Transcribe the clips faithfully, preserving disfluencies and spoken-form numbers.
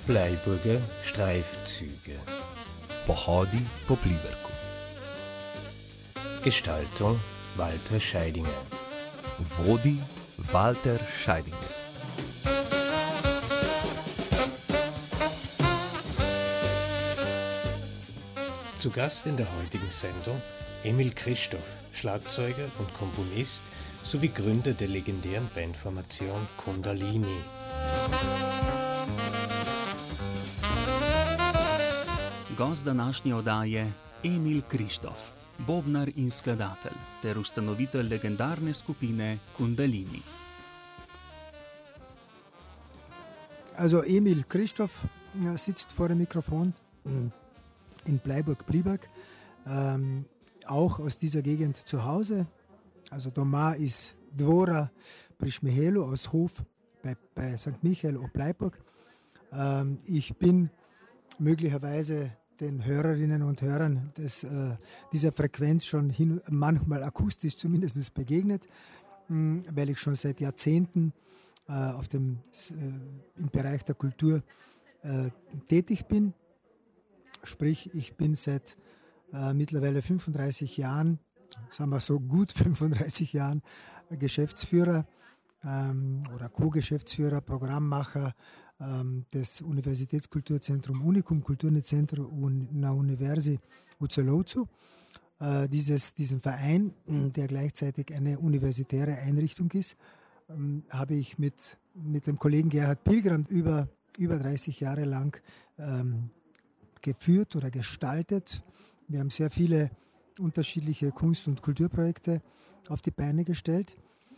Bleiburger Streifzüge. Pohodi po Pliberku. Gestaltung Walter Scheidinger. Vodi Walter Scheidinger. Zu Gast in der heutigen Sendung Emil Christoph, Schlagzeuger und Komponist sowie Gründer der legendären Bandformation Kundalini. Gost današnje oddaje Emil Krištof, bobnar in skladatelj ter ustanovitelj legendarne skupine Kundalini. Also Emil Christoph ja, sitzt vor dem Mikrofon in Bleiburg-Pliberk, ähm, auch aus dieser Gegend zu Hause. Also doma ist Dvora pri Šmihelu aus Hof bei, bei Sankt Michael ob Bleiburg. Ähm, ich bin möglicherweise den Hörerinnen und Hörern des, äh, dieser Frequenz schon hin, manchmal akustisch zumindest begegnet, mh, weil ich schon seit Jahrzehnten äh, auf dem, äh, im Bereich der Kultur äh, tätig bin. Sprich, ich bin seit äh, mittlerweile fünfunddreißig Jahren, sagen wir so gut fünfunddreißig Jahren, Geschäftsführer ähm, oder Co-Geschäftsführer, Programmmacher ähm, des Universitätskulturzentrums Unicum Kulturnetzcentrum una Universi Ucelozu. Äh, dieses, diesen Verein, der gleichzeitig eine universitäre Einrichtung ist, ähm, habe ich mit, mit dem Kollegen Gerhard Pilgram über, über dreißig Jahre lang ähm, geführt oder gestaltet. Wir haben sehr viele unterschiedliche Kunst- und Kulturprojekte auf die Beine gestellt.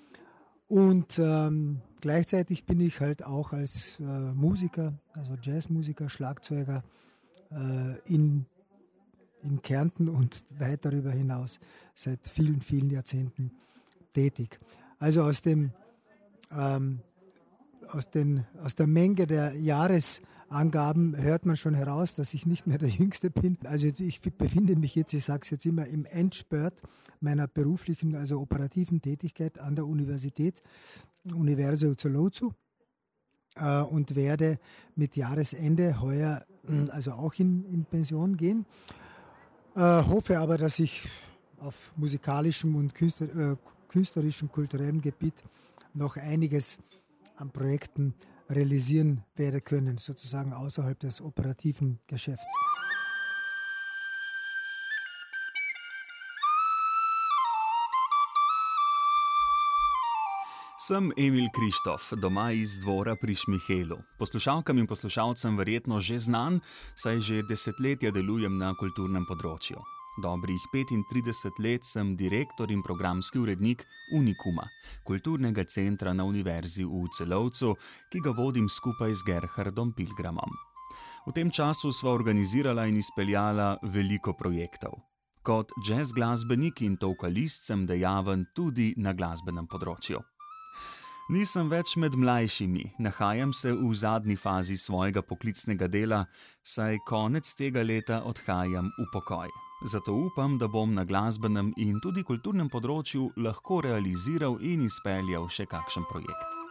Und ähm, gleichzeitig bin ich halt auch als äh, Musiker, also Jazzmusiker, Schlagzeuger äh, in, in Kärnten und weit darüber hinaus seit vielen, vielen Jahrzehnten tätig. Also aus dem ähm, aus, den, aus der Menge der Jahresangaben hört man schon heraus, dass ich nicht mehr der Jüngste bin. Also ich befinde mich jetzt, ich sage es jetzt immer, im Endspurt meiner beruflichen, also operativen Tätigkeit an der Universität Universi Ucelozu äh, und werde mit Jahresende heuer also auch in, in Pension gehen. Äh, hoffe aber, dass ich auf musikalischem und künstler, äh, künstlerischem, kulturellem Gebiet noch einiges an Projekten realisieren werde können, sozusagen außerhalb des operativen Geschäfts. Sem Emil Krištof, doma iz Dvora pri Šmihelu. Poslušalkam in poslušalcem verjetno že znan, saj že desetletja delujem na kulturnem področju. Dobrih petintrideset let sem direktor in programski urednik Unicuma, kulturnega centra na Univerzi v Celovcu, ki ga vodim skupaj z Gerhardom Pilgramom. V tem času sva organizirala in izpeljala veliko projektov. Kot jazz glasbenik in tokalist sem dejaven tudi na glasbenem področju. Nisem več med mlajšimi, nahajam se v zadnji fazi svojega poklicnega dela, saj konec tega leta odhajam v pokoj. Zato upam, da bom na glasbenem in tudi kulturnem področju lahko realiziral in izpeljal še kakšen projekt.